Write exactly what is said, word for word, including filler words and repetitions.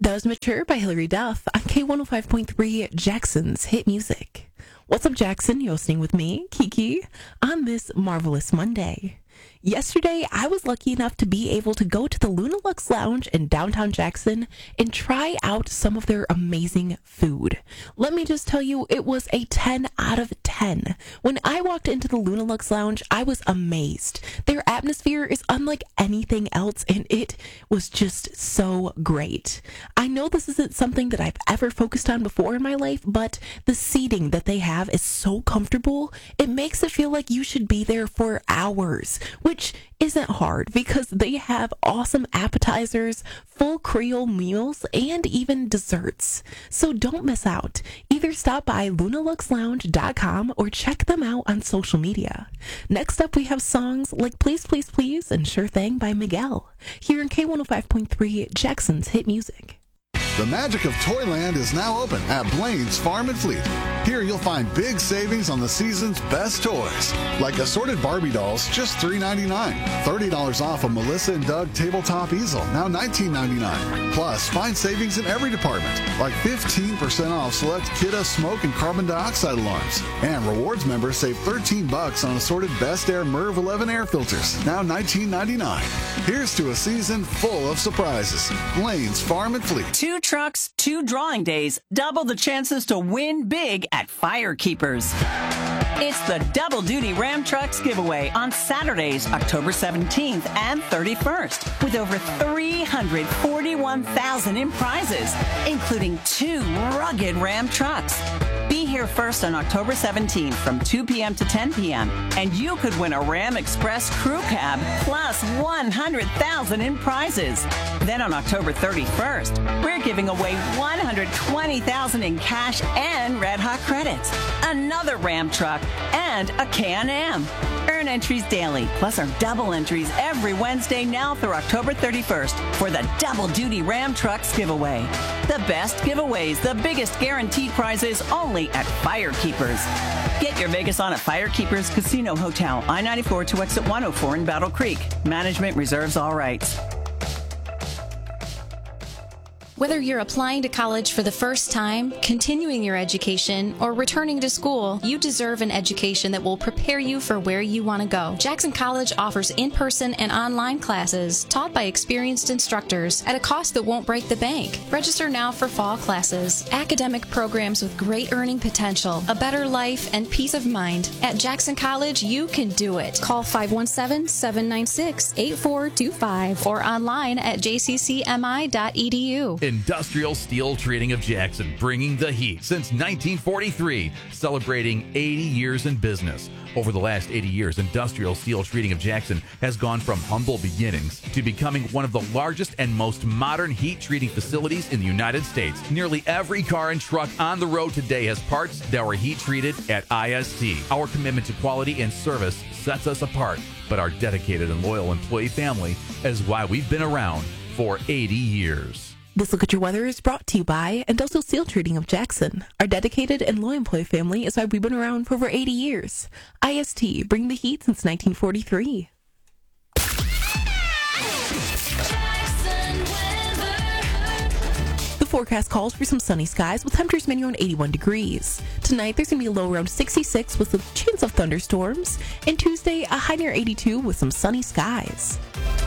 That was Mature by Hilary Duff on K one oh five point three, Jackson's Hit Music. What's up, Jackson? You're listening with me, Kiki, on this marvelous Monday. Yesterday, I was lucky enough to be able to go to the Luna Lux Lounge in downtown Jackson and try out some of their amazing food. Let me just tell you, it was a ten out of ten. When I walked into the Luna Lux Lounge, I was amazed. Their atmosphere is unlike anything else, and it was just so great. I know this isn't something that I've ever focused on before in my life, but the seating that they have is so comfortable, it makes it feel like you should be there for hours, which isn't hard because they have awesome appetizers, full Creole meals, and even desserts. So don't miss out. Either stop by luna lux lounge dot com or check them out on social media. Next up, we have songs like Please, Please, Please and Sure Thing by Miguel, here in K one oh five point three, Jackson's Hit Music. The magic of Toyland is now open at Blaine's Farm and Fleet. Here you'll find big savings on the season's best toys, like assorted Barbie dolls, just three ninety-nine. thirty dollars off a Melissa and Doug tabletop easel, now nineteen ninety-nine. Plus, find savings in every department, like fifteen percent off select Kidda smoke and carbon dioxide alarms. And rewards members save thirteen bucks on assorted Best Air Merv eleven air filters, now nineteen ninety-nine. Here's to a season full of surprises. Blaine's Farm and Fleet. Two trucks, two drawing days, double the chances to win big at Firekeepers. It's the Double Duty Ram Trucks giveaway on Saturdays, October seventeenth and thirty-first, with over three hundred forty-one thousand dollars in prizes, including two rugged Ram trucks. Be here first on October seventeenth from two p.m. to ten p.m., and you could win a Ram Express crew cab plus one hundred thousand dollars in prizes. Then on October thirty-first, we're giving away one hundred twenty thousand dollars in cash and Red Hot credits, another Ram truck, and a Can-Am. Earn entries daily, plus our double entries every Wednesday now through October thirty-first for the Double Duty Ram Trucks giveaway. The best giveaways, the biggest guaranteed prizes, only at Firekeepers. Get your Vegas on at Firekeepers Casino Hotel, I ninety-four to exit one oh four in Battle Creek. Management reserves all rights. Whether you're applying to college for the first time, continuing your education, or returning to school, you deserve an education that will prepare you for where you want to go. Jackson College offers in-person and online classes taught by experienced instructors at a cost that won't break the bank. Register now for fall classes, academic programs with great earning potential, a better life, and peace of mind. At Jackson College, you can do it. Call five one seven, seven nine six, eight four two five or online at j c c m i dot e d u. Industrial Steel Treating of Jackson, bringing the heat since nineteen forty-three, celebrating eighty years in business. Over the last eighty years, Industrial Steel Treating of Jackson has gone from humble beginnings to becoming one of the largest and most modern heat treating facilities in the United States. Nearly every car and truck on the road today has parts that were heat treated at I S T. Our commitment to quality and service sets us apart, but our dedicated and loyal employee family is why we've been around for eighty years. This Look at Your Weather is brought to you by Industrial Steel Treating of Jackson. Our dedicated and loyal employee family is why we've been around for over eighty years. I S T, bring the heat since nineteen forty-three. The forecast calls for some sunny skies with temperatures mainly around eighty-one degrees. Tonight, there's going to be a low around sixty-six with a chance of thunderstorms. And Tuesday, a high near eighty-two with some sunny skies.